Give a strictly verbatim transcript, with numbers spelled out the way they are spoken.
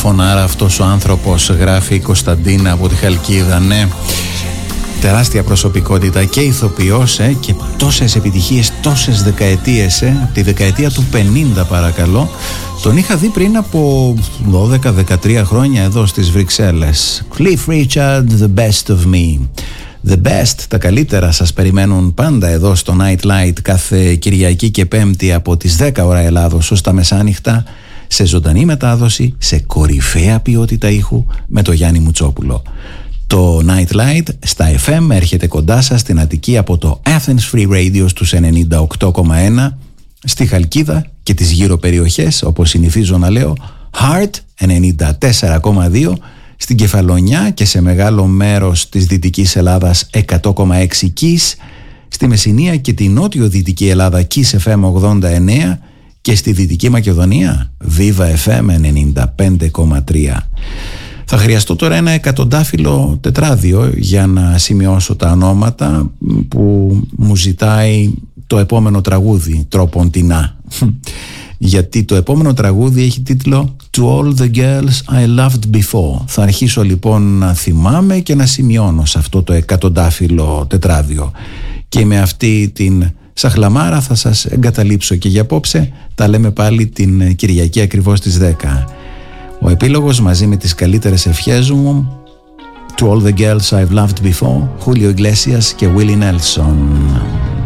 φωνάρα αυτός ο άνθρωπος, γράφει η Κωνσταντίνα από τη Χαλκίδα. Ναι, τεράστια προσωπικότητα και ηθοποιός ε, και τόσες επιτυχίες, τόσες δεκαετίες, ε, από τη δεκαετία του πενήντα παρακαλώ. Τον είχα δει πριν από δώδεκα δεκατρία χρόνια εδώ στις Βρυξέλλες. Cliff Richard, the best of me. The best, τα καλύτερα σας περιμένουν πάντα εδώ στο Night Light κάθε Κυριακή και Πέμπτη από τις δέκα ώρα Ελλάδος ως τα μεσάνυχτα, σε ζωντανή μετάδοση, σε κορυφαία ποιότητα ήχου με το Γιάννη Μουτσόπουλο. Το Night Light στα εφ εμ έρχεται κοντά σας στην Αττική από το Athens Free Radio στους ενενήντα οκτώ κόμμα ένα, στη Χαλκίδα και τις γύρω περιοχές, όπως συνηθίζω να λέω, Heart ενενήντα τέσσερα κόμμα δύο, στην Κεφαλονιά και σε μεγάλο μέρος της Δυτικής Ελλάδας εκατό κόμμα έξι Kiss, στη Μεσσηνία και τη νότιο-δυτική Ελλάδα Kiss εφ εμ ογδόντα εννέα και στη Δυτική Μακεδονία Viva εφ εμ ενενήντα πέντε κόμμα τρία. Θα χρειαστώ τώρα ένα εκατοντάφυλλο τετράδιο για να σημειώσω τα ονόματα που μου ζητάει το επόμενο τραγούδι τροποντινά. Γιατί το επόμενο τραγούδι έχει τίτλο To All the Girls I Loved Before. Θα αρχίσω λοιπόν να θυμάμαι και να σημειώνω σε αυτό το εκατοντάφυλλο τετράδιο. Και με αυτή την σαχλαμάρα θα σας εγκαταλείψω και για απόψε. Τα λέμε πάλι την Κυριακή ακριβώς στις δέκα. Ο επίλογος μαζί με τις καλύτερες ευχές μου, To All the Girls I've Loved Before, Julio Iglesias και Willie Nelson.